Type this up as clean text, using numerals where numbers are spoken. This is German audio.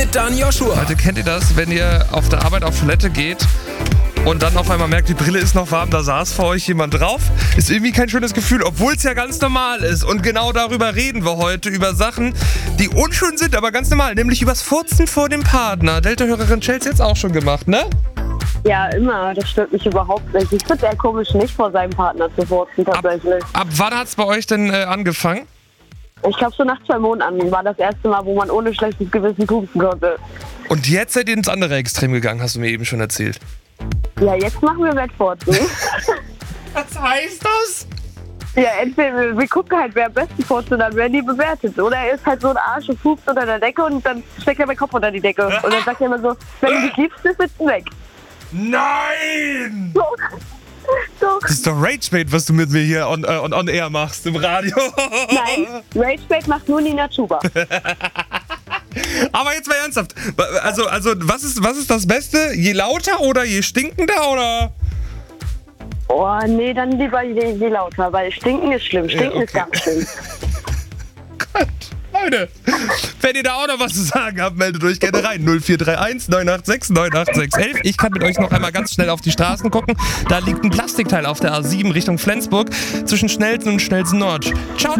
mit Dani Joshua. Leute, kennt ihr das, wenn ihr auf der Arbeit auf Toilette geht und dann auf einmal merkt, die Brille ist noch warm, da saß vor euch jemand drauf? Ist irgendwie kein schönes Gefühl, obwohl es ja ganz normal ist. Und genau darüber reden wir heute, über Sachen, die unschön sind, aber ganz normal. Nämlich übers Furzen vor dem Partner. Delta-Hörerin Chelsea jetzt auch schon gemacht, ne? Ja, immer. Das stört mich überhaupt nicht. Ich finde eher komisch, nicht vor seinem Partner zu furzen, tatsächlich. Ab wann hat's bei euch denn angefangen? Ich glaube, so nach 2 Monaten war das erste Mal, wo man ohne schlechtes Gewissen pupsen konnte. Und jetzt seid ihr ins andere Extrem gegangen, hast du mir eben schon erzählt. Ja, jetzt machen wir Wettfurzen. Was heißt das? Ja, entweder wir gucken halt, wer am besten furzt und dann werden die bewertet. Oder er ist halt so ein Arsch und pupt unter der Decke und dann steckt er mein Kopf unter die Decke. Und dann sagt er immer so, wenn du dich liebst, ist es weg. Nein! Doch. Das ist doch Ragebait, was du mit mir hier on air machst im Radio. Nein, Ragebait macht nur Nina Chuba. Aber jetzt mal ernsthaft. Also was ist das Beste? Je lauter oder je stinkender oder? Oh, nee, dann lieber je lauter, weil Stinken ist schlimm. Stinken ist ganz schlimm. Gott, Leute, wenn ihr da auch noch was zu sagen habt, meldet euch gerne rein. 0431 986 98611. Ich kann mit euch noch einmal ganz schnell auf die Straßen gucken. Da liegt ein Plastikteil auf der A7 Richtung Flensburg zwischen Schnellsen und Schnellsen Nord. Ciao.